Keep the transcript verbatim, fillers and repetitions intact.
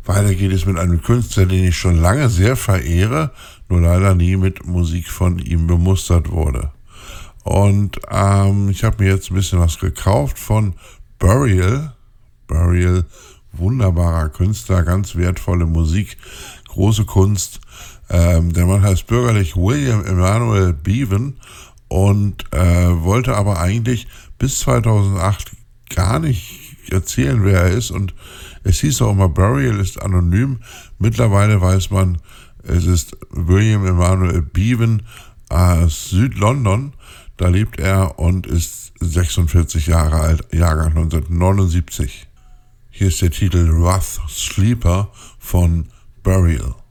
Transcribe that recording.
Weiter geht es mit einem Künstler, den ich schon lange sehr verehre, nur leider nie mit Musik von ihm bemustert wurde. Und ähm, ich habe mir jetzt ein bisschen was gekauft von Burial. Burial, wunderbarer Künstler, ganz wertvolle Musik, große Kunst. Ähm, der Mann heißt bürgerlich William Emanuel Bevan und äh, wollte aber eigentlich bis zweitausendacht gar nicht erzählen, wer er ist. Und es hieß auch immer, Burial ist anonym. Mittlerweile weiß man, es ist William Emanuel Bevan aus Südlondon. Da lebt er und ist sechsundvierzig Jahre alt, Jahrgang neunzehnhundertneunundsiebzig. Hier ist der Titel Rough Sleeper von Burial.